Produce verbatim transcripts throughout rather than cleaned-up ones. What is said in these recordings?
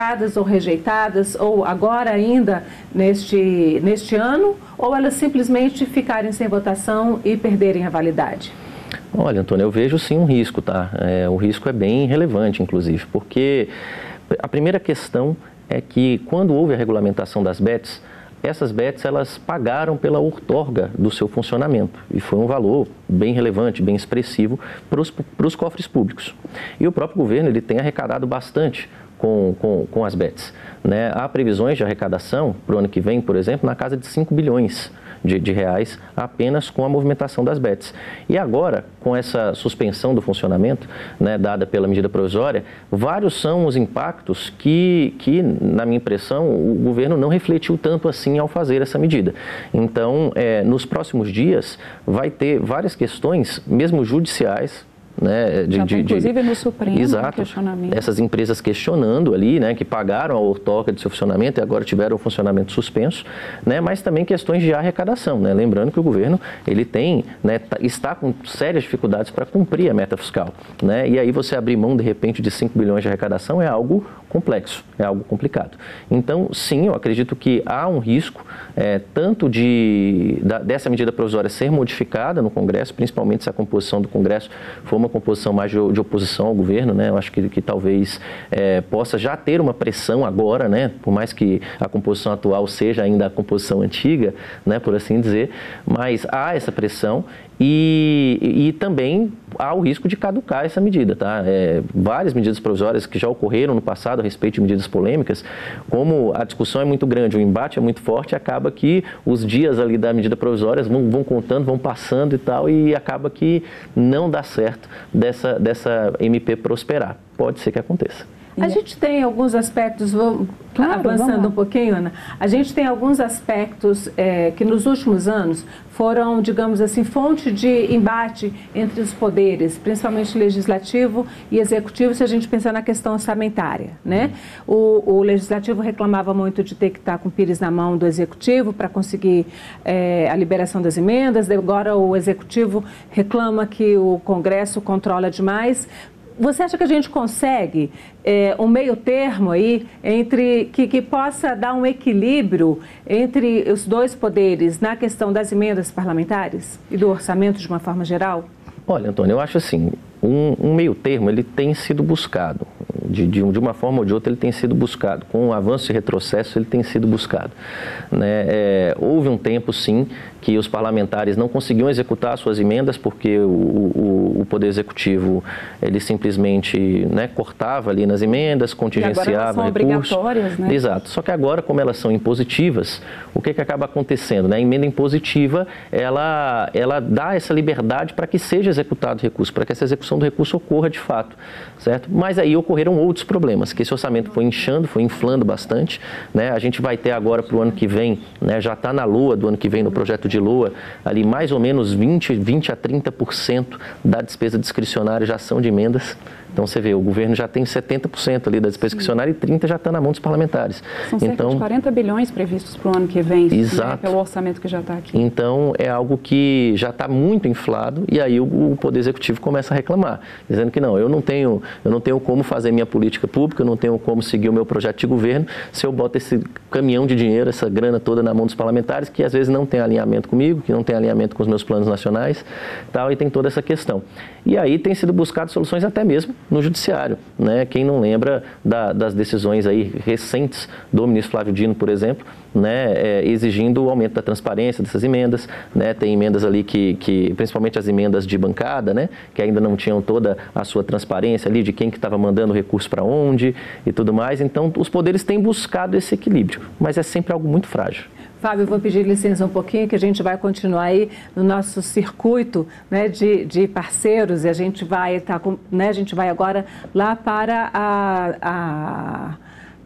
ou rejeitadas, ou agora ainda neste, neste ano, ou elas simplesmente ficarem sem votação e perderem a validade? Olha, Antônio, eu vejo sim um risco, tá? É, o risco é bem relevante, inclusive, porque a primeira questão é que quando houve a regulamentação das B E Ts, essas B E Ts elas pagaram pela outorga do seu funcionamento e foi um valor bem relevante, bem expressivo para os cofres públicos. E o próprio governo ele tem arrecadado bastante com, com, com as B E Ts. Né? Há previsões de arrecadação para o ano que vem, por exemplo, na casa de cinco bilhões de, de reais apenas com a movimentação das B E Ts. E agora, com essa suspensão do funcionamento, né, dada pela medida provisória, vários são os impactos que, que, na minha impressão, o governo não refletiu tanto assim ao fazer essa medida. Então, é, nos próximos dias, vai ter várias questões, mesmo judiciais, né, de, Já de, inclusive de, no Supremo, exato, questionamento. Essas empresas questionando ali, né, que pagaram a outorga de seu funcionamento e agora tiveram o funcionamento suspenso, né, mas também questões de arrecadação, né, lembrando que o governo ele tem, né, está com sérias dificuldades para cumprir a meta fiscal, né, e aí você abrir mão de repente de cinco bilhões de arrecadação é algo complexo, é algo complicado. Então, sim, eu acredito que há um risco, é, tanto de, da, dessa medida provisória ser modificada no Congresso, principalmente se a composição do Congresso for uma composição mais de, de oposição ao governo, né? Eu acho que, que talvez é, possa já ter uma pressão agora, né? Por mais que a composição atual seja ainda a composição antiga, né? Por assim dizer, mas há essa pressão. E, e também há o risco de caducar essa medida, tá? É, várias medidas provisórias que já ocorreram no passado a respeito de medidas polêmicas, como a discussão é muito grande, o embate é muito forte, acaba que os dias ali da medida provisória vão, vão contando, vão passando e tal, e acaba que não dá certo dessa, dessa M P prosperar. Pode ser que aconteça. A gente tem alguns aspectos, vou claro, avançando um pouquinho, Ana, a gente tem alguns aspectos é, que nos últimos anos foram, digamos assim, fonte de embate entre os poderes, principalmente legislativo e executivo, se a gente pensar na questão orçamentária, né? O, o legislativo reclamava muito de ter que estar com o pires na mão do executivo para conseguir é, a liberação das emendas, agora o executivo reclama que o Congresso controla demais. Você acha que a gente consegue é, um meio termo aí entre que, que possa dar um equilíbrio entre os dois poderes na questão das emendas parlamentares e do orçamento de uma forma geral? Olha, Antônio, eu acho assim, um, um meio termo ele tem sido buscado, de, de, de uma forma ou de outra ele tem sido buscado, com o avanço e retrocesso ele tem sido buscado. Né? É, houve um tempo sim que os parlamentares não conseguiam executar suas emendas porque o, o, o Poder Executivo ele simplesmente, né, cortava ali nas emendas, contingenciava recursos. Obrigatórias, né? Exato. Só que agora, como elas são impositivas, o que, que acaba acontecendo? Né? A emenda impositiva, ela, ela dá essa liberdade para que seja executado o recurso, para que essa execução do recurso ocorra de fato, certo? Mas aí ocorreram outros problemas, que esse orçamento foi inchando, foi inflando bastante, né? A gente vai ter agora para o ano que vem, né, já está na lua do ano que vem, no projeto de lua, ali mais ou menos vinte, vinte a trinta por cento da despesa discricionária já são de emendas. Então você vê, o governo já tem setenta por cento ali da despesa discricionária e trinta por cento já está na mão dos parlamentares. São cerca então, de quarenta bilhões previstos para o ano que vem, exato. Né, pelo orçamento que já está aqui. Então é algo que já está muito inflado e aí o, o Poder Executivo começa a reclamar, dizendo que não, eu não tenho, eu não tenho como fazer minha política pública, eu não tenho como seguir o meu projeto de governo se eu boto esse caminhão de dinheiro, essa grana toda na mão dos parlamentares, que às vezes não tem alinhamento comigo, que não tem alinhamento com os meus planos nacionais, tal, e tem toda essa questão. E aí tem sido buscado soluções até mesmo no judiciário, né? Quem não lembra da, das decisões aí recentes do ministro Flávio Dino, por exemplo, né, é, exigindo o aumento da transparência dessas emendas, né? Tem emendas ali que, que, principalmente as emendas de bancada, né, que ainda não tinham toda a sua transparência ali de quem que estava mandando o recurso para onde e tudo mais. Então, os poderes têm buscado esse equilíbrio, mas é sempre algo muito frágil. Fábio, eu vou pedir licença um pouquinho, que a gente vai continuar aí no nosso circuito, né, de, de parceiros, e a gente vai estar com, né, a gente vai agora lá para a, a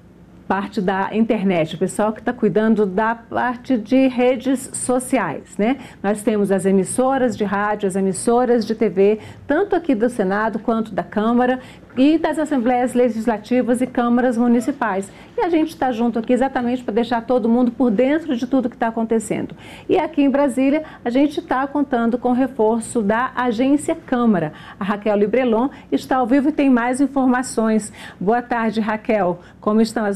parte da internet, o pessoal que está cuidando da parte de redes sociais, né? Nós temos as emissoras de rádio, as emissoras de T V, tanto aqui do Senado quanto da Câmara, e das Assembleias Legislativas e Câmaras Municipais. E a gente está junto aqui exatamente para deixar todo mundo por dentro de tudo que está acontecendo. E aqui em Brasília, a gente está contando com o reforço da Agência Câmara. A Raquel Librelon está ao vivo e tem mais informações. Boa tarde, Raquel. Como estão as